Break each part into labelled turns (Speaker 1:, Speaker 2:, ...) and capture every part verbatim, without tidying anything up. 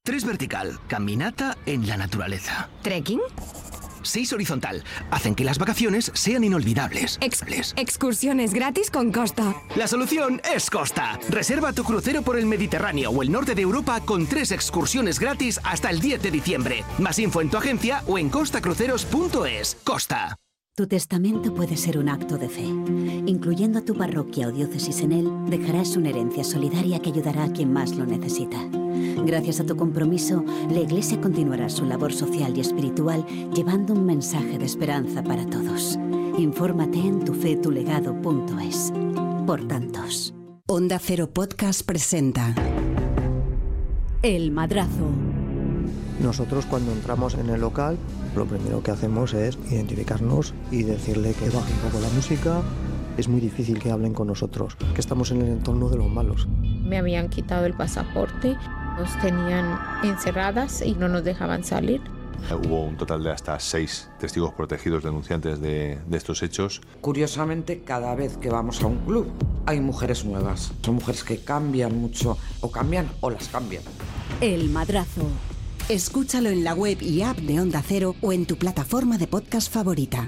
Speaker 1: Tres vertical, caminata en la naturaleza.
Speaker 2: ¿Trekking?
Speaker 1: Seis horizontal, hacen que las vacaciones sean inolvidables.
Speaker 2: Ex excursiones gratis con Costa.
Speaker 1: La solución es Costa. Reserva tu crucero por el Mediterráneo o el norte de Europa con tres excursiones gratis hasta el diez de diciembre. Más info en tu agencia o en costa cruceros punto es. Costa.
Speaker 3: Tu testamento puede ser un acto de fe. Incluyendo a tu parroquia o diócesis en él, dejarás una herencia solidaria que ayudará a quien más lo necesita. Gracias a tu compromiso, la Iglesia continuará su labor social y espiritual llevando un mensaje de esperanza para todos. Infórmate en tufetulegado punto es. Por tantos.
Speaker 4: Onda Cero Podcast presenta
Speaker 3: El Madrazo.
Speaker 5: Nosotros cuando entramos en el local, lo primero que hacemos es identificarnos y decirle que baje un poco la música. Es muy difícil que hablen con nosotros, que estamos en el entorno de los malos.
Speaker 6: Me habían quitado el pasaporte, nos tenían encerradas y no nos dejaban salir.
Speaker 7: Hubo un total de hasta seis testigos protegidos denunciantes de, de estos hechos.
Speaker 8: Curiosamente, cada vez que vamos a un club hay mujeres nuevas. Son mujeres que cambian mucho, o cambian o las cambian.
Speaker 3: El Madrazo.
Speaker 4: Escúchalo en la web y app de Onda Cero o en tu plataforma de podcast favorita.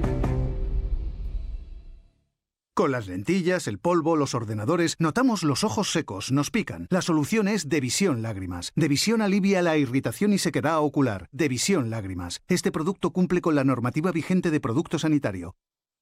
Speaker 9: Con las lentillas, el polvo, los ordenadores, notamos los ojos secos, nos pican. La solución es Devisión Lágrimas. Devisión alivia la irritación y sequedad ocular. Devisión Lágrimas. Este producto cumple con la normativa vigente de producto sanitario.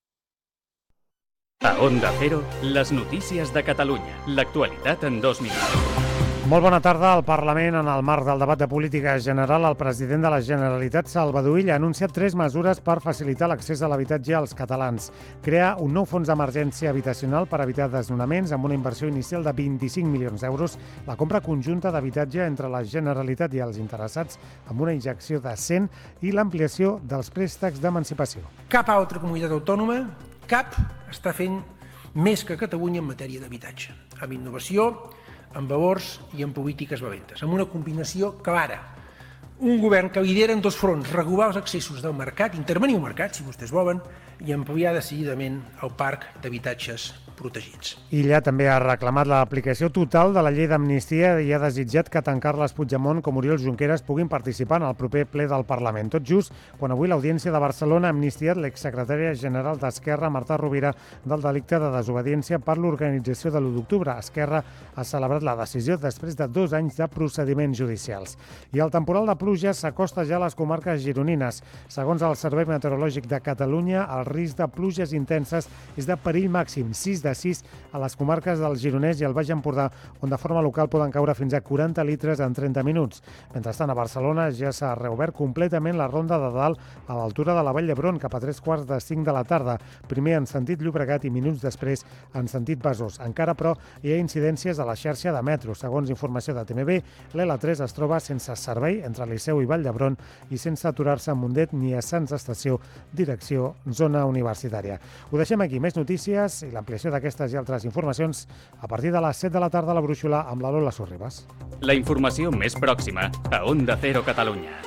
Speaker 10: A Onda Cero, les notícies de Catalunya. L'actualitat en dos minuts.
Speaker 11: Molt bona tarda. Al Parlament, en el marc del debat de política general, el president de la Generalitat, Salvador Illa, ha anunciat tres mesures per facilitar l'accés a l'habitatge als catalans. Crear un nou fons d'emergència habitacional per evitar desnonaments amb una inversió inicial de vint-i-cinc milions d'euros, la compra conjunta d'habitatge entre la Generalitat i els interessats amb una injecció de cent i l'ampliació dels préstecs d'emancipació.
Speaker 12: Cap altra comunitat autònoma, cap, està fent més que Catalunya en matèria d'habitatge, amb innovació, amb valors i en polítiques valentes, amb una combinació clara. Un govern que lidera en dos fronts, regular els accessos del mercat, intervenir al mercat, si vostès volen, i ampliar decididament el parc d'habitatges protegits.
Speaker 11: Illa també ha reclamat l'aplicació total de la llei d'amnistia i ha desitjat que tant Carles Puigdemont com Oriol Junqueras puguin participar en el proper ple del Parlament. Tot just quan avui l'Audiència de Barcelona ha amnistiat l'exsecretària general d'Esquerra, Marta Rovira, del delicte de desobediència per l'organització de l'u d'octubre. Esquerra ha celebrat la decisió després de dos anys de procediments judicials. I el temporal de pluja s'acosta ja a les comarques gironines. Segons el Servei Meteorològic de Catalunya, el risc de pluges intenses és de perill màxim, sis de sis a les comarques del Gironès i el Baix Empordà, on de forma local poden caure fins a quaranta litres en trenta minuts. Mentrestant, a Barcelona ja s'ha reobert completament la Ronda de Dalt a l'altura de la Vall d'Hebron cap a tres quarts de cinc de la tarda, primer en sentit Llobregat i minuts després en sentit Besòs. Encara, però, hi ha incidències a la xarxa de metro. Segons informació de T M B, l'L tres es troba sense servei entre Liceu i Vall d'Hebron i sense aturar-se a Mundet ni a Sants Estació, direcció zona universitària. Ho deixem aquí. Més notícies i l'ampliació d'aquestes i altres informacions a partir de les set de la tarda a la Brúixola amb la Lola Sorribas.
Speaker 10: La informació més pròxima a Onda Cero Catalunya.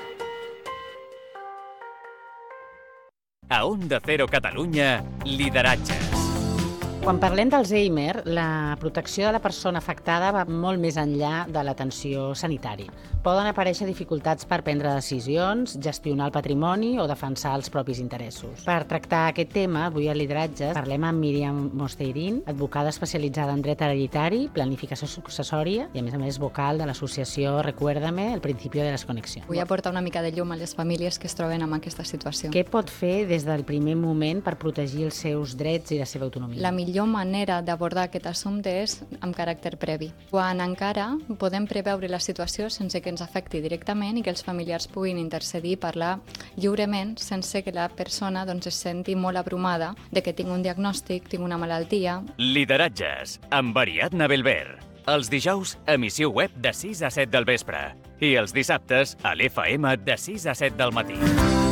Speaker 10: A Onda Cero Catalunya, lideratges.
Speaker 13: Quan parlem d'Alzheimer, la protecció de la persona afectada va molt més enllà de l'atenció sanitària. Poden aparèixer dificultats per prendre decisions, gestionar el patrimoni o defensar els propis interessos. Per tractar aquest tema, avui a Lideratges parlem amb Míriam Mosteirín, advocada especialitzada en dret hereditari, planificació successòria i, a més a més, vocal de l'associació Recuérdame, el principi de desconnexió.
Speaker 14: Vull aportar una mica de llum a les famílies que es troben en aquesta situació.
Speaker 13: Què pot fer des del primer moment per protegir els seus drets i la seva autonomia?
Speaker 14: La millor La millor manera d'abordar aquest assumpte és amb caràcter previ, quan encara podem preveure la situació sense que ens afecti directament i que els familiars puguin intercedir i parlar lliurement sense que la persona doncs, es senti molt abrumada de que tinc un diagnòstic, tinc una malaltia.
Speaker 10: Lideratges, amb Ariadna Belver. Els dijous, emissió web de sis a set del vespre. I els dissabtes, a l'F M de sis a set del matí.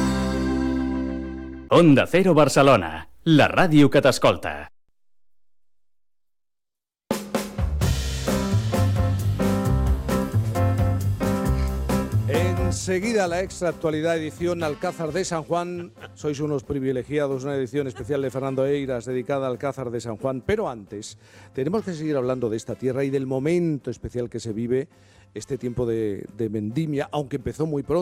Speaker 10: Onda Cero Barcelona, la ràdio que t'escolta.
Speaker 15: En Enseguida la extra actualidad edición Alcázar de San Juan. Sois unos privilegiados, una edición especial de Fernando Eiras dedicada al Alcázar de San Juan. Pero antes, tenemos que seguir hablando de esta tierra y del momento especial que se vive este tiempo de, de vendimia, aunque empezó muy pronto.